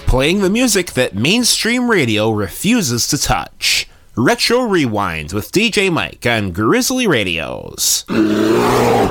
Playing the music that mainstream radio refuses to touch. Retro Rewind with DJ Mike on Grizzly Radios.